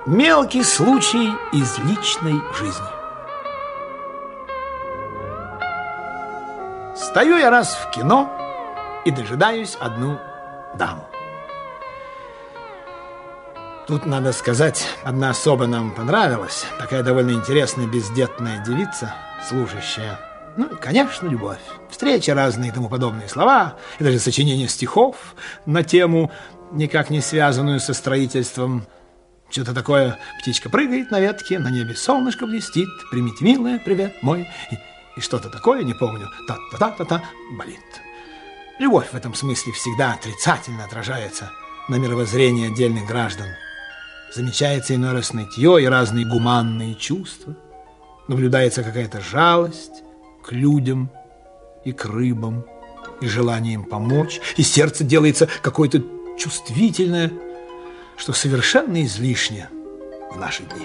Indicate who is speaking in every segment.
Speaker 1: Мелкий случай из личной жизни. Стою я раз в кино и дожидаюсь одну даму. Тут, надо сказать, одна особа нам понравилась. Такая довольно интересная бездетная девица, служащая. Ну, конечно, любовь. Встречи разные и тому подобные слова, и даже сочинение стихов на тему, никак не связанную со строительством. Что-то такое: птичка прыгает на ветке, на небе солнышко блестит, примите, милая, привет мой. И что-то такое, не помню, та-та-та-та-та, болит. Любовь в этом смысле всегда отрицательно отражается на мировоззрении отдельных граждан. Замечается иной раз нытье и разные гуманные чувства. Наблюдается какая-то жалость к людям и к рыбам, и желание им помочь, и сердце делается какое-то чувствительное, что совершенно излишне в наши дни.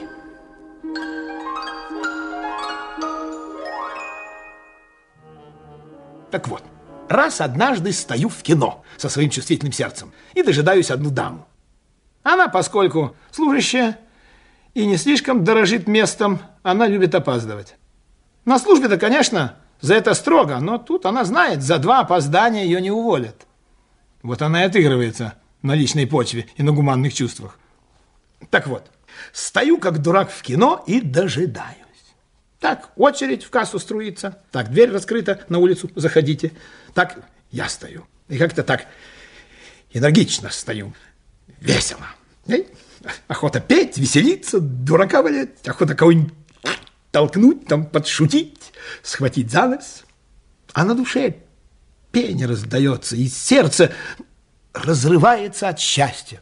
Speaker 1: Так вот, раз однажды стою в кино со своим чувствительным сердцем и дожидаюсь одну даму. Она, поскольку служащая и не слишком дорожит местом, она любит опаздывать. На службе-то, конечно, за это строго, но тут она знает, за 2 опоздания ее не уволят. Вот она и отыгрывается на личной почве и на гуманных чувствах. Так вот, стою как дурак в кино и дожидаюсь. Так, очередь в кассу струится, так, дверь раскрыта, на улицу заходите. Так, я стою. И как-то так энергично стою, весело. Охота петь, веселиться, дурака валять, охота кого-нибудь толкнуть, там, подшутить, схватить за нос. А на душе пение раздается, и сердце разрывается от счастья.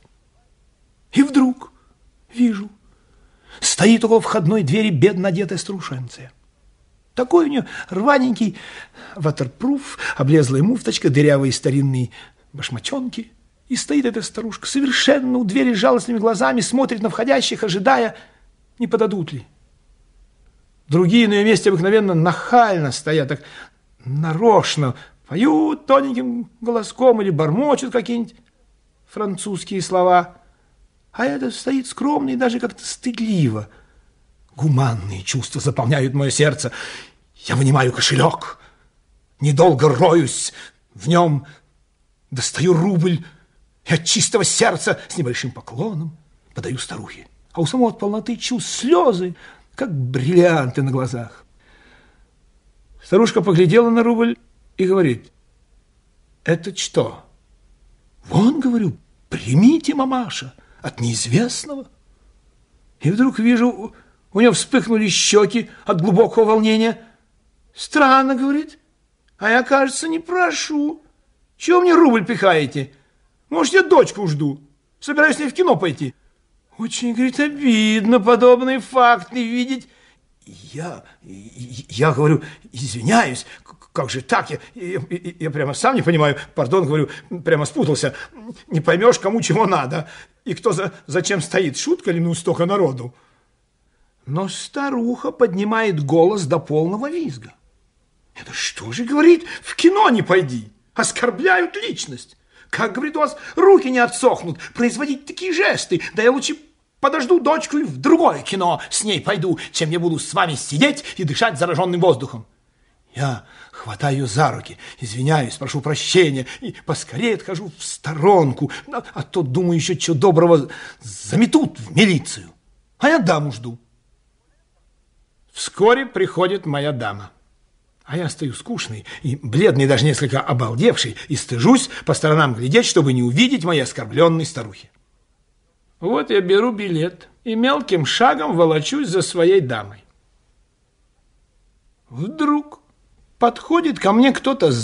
Speaker 1: И вдруг вижу, стоит около входной двери бедно одетая старушенция. Такой у нее рваненький ватерпруф, облезлая муфточка, дырявые старинные башмачонки. И стоит эта старушка совершенно у двери с жалостными глазами, смотрит на входящих, ожидая, не подадут ли. Другие на ее месте обыкновенно нахально стоят, так нарочно поют тоненьким голоском или бормочут какие-нибудь французские слова. А это стоит скромно и даже как-то стыдливо. Гуманные чувства заполняют мое сердце. Я вынимаю кошелек, недолго роюсь в нем, достаю рубль и от чистого сердца с небольшим поклоном подаю старухе. А у самого от полноты чувств слезы, как бриллианты на глазах. Старушка поглядела на рубль и говорит: это что? Вон, говорю, примите, мамаша, от неизвестного. И вдруг вижу, у нее вспыхнули щеки от глубокого волнения. Странно, говорит, а я, кажется, не прошу. Чего мне рубль пихаете? Может, я дочку жду, собираюсь с ней в кино пойти. Очень, говорит, обидно подобные факты видеть. Я говорю, извиняюсь, как же так? Я прямо сам не понимаю, пардон, говорю, прямо спутался. Не поймешь, кому чего надо. И кто зачем стоит, шутка ли, ну, столько народу? Но старуха поднимает голос до полного визга. Это что же, говорит, в кино не пойди, оскорбляют личность. Как, говорит, у вас руки не отсохнут производить такие жесты, да я лучше подожду дочку и в другое кино с ней пойду, чем я буду с вами сидеть и дышать зараженным воздухом. Я хватаю ее за руки, извиняюсь, прошу прощения, и поскорее отхожу в сторонку, а то, думаю, еще чего доброго заметут в милицию. А я даму жду. Вскоре приходит моя дама. А я стою скучный и бледный, даже несколько обалдевший, и стыжусь по сторонам глядеть, чтобы не увидеть моей оскорбленной старухи. Вот я беру билет и мелким шагом волочусь за своей дамой. Вдруг подходит ко мне кто-то